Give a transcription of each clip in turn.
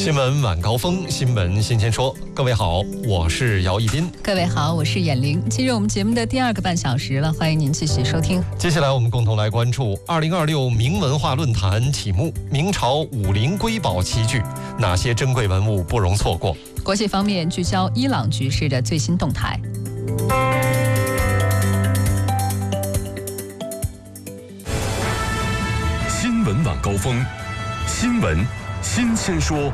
新闻晚高峰，新闻新鲜说。各位好，我是姚一斌。 各位好，我是闫玲。进入我们节目的第2个半小时了，欢迎您继续收听。 接下来我们共同来关注2026明文化论坛题目：明朝武林瑰宝齐聚，哪些珍贵文物不容错过？ 国际方面聚焦伊朗局势的最新动态。 新闻晚高峰，新闻新鲜说。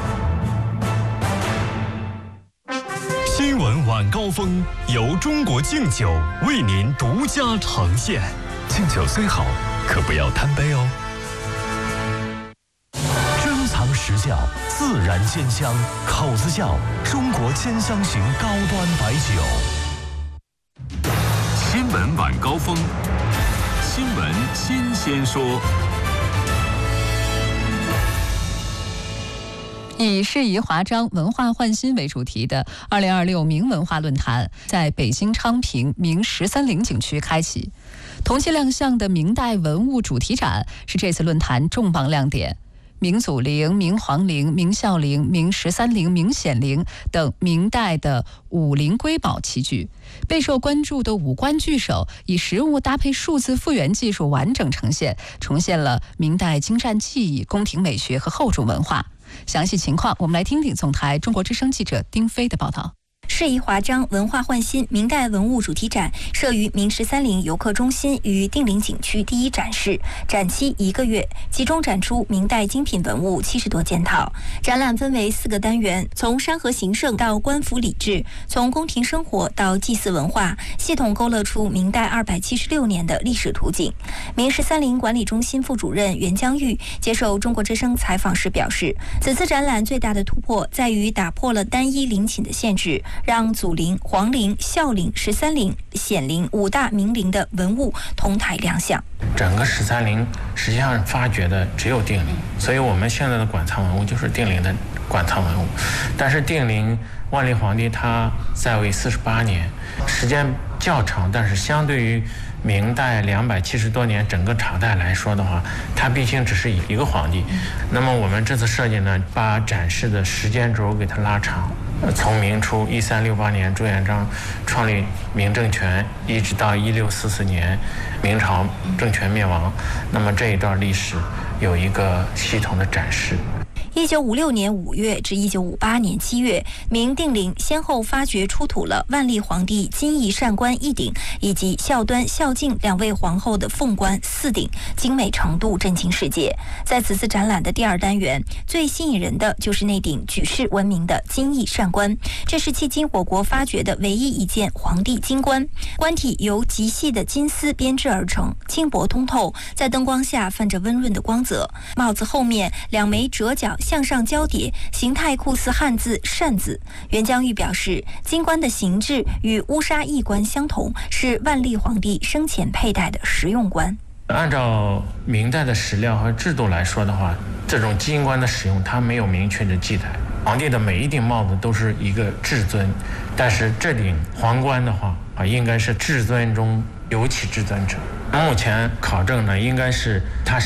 新闻晚高峰由中国敬酒为您独家呈现。敬酒虽好，可不要贪杯哦。珍藏实窖，自然鲜香，口子窖中国兼香型高端白酒。新闻晚高峰，新闻新鲜说。 以适宜华章、文化焕新为主题的2026明文化论坛在北京昌平明13陵景区开启。同期亮相的明代文物主题展是这次论坛重磅亮点。明祖陵、明皇陵、明孝陵、明13陵、明显陵等明代的武林瑰宝齐聚。备受关注的五官巨手以实物搭配数字复原技术完整呈现，重现了明代精湛技艺、宫廷美学和后主文化。详细情况，我们来听听总台中国之声记者丁飞的报道。 适宜华章文化焕新明代文物主题展设于明13陵游客中心与定陵景区第一展示，展期1个月，集中展出明代精品文物70多件套。展览分为4个单元，从山河形胜到官府礼制，从宫廷生活到祭祀文化，系统勾勒出明代276年的历史图景。明13陵管理中心副主任袁江玉接受中国之声采访时表示，此次展览最大的突破在于打破了单一陵寝的限制，让祖陵、皇陵、孝陵、13陵、显陵5大明陵的文物同台亮相。 整个13陵实际上发掘的只有定陵，所以我们现在的馆藏文物就是定陵的馆藏文物。但是定陵万历皇帝他在位48年，时间较长，但是相对于明代270多年整个朝代来说的话，它毕竟只是一个皇帝。那么我们这次设计呢，把展示的时间轴给它拉长，从明初1368年朱元璋创立明政权，一直到1644年明朝政权灭亡，那么这一段历史有一个系统的展示。 1956年5月至1958年7月，明定陵先后发掘出土了万历皇帝金翼扇冠1顶以及孝端、孝敬2位皇后的凤冠4顶，精美程度震惊世界。在此次展览的第2单元，最吸引人的就是那顶举世闻名的金翼扇冠，这是迄今我国发掘的唯一一件皇帝金冠。冠体由极细的金丝编织而成，轻薄通透，在灯光下泛着温润的光泽。帽子后面2枚折角向上交叠，形态酷似汉字扇字。袁江玉表示，金冠的形制与乌纱翼冠相同，是万历皇帝生前佩戴的实用冠。 按照明代的史料和制度来说的话，这种金冠的使用它没有明确的记载。皇帝的每一顶帽子都是一个至尊，但是这顶皇冠的话应该是至尊中尤其至尊者。目前考证呢，应该是它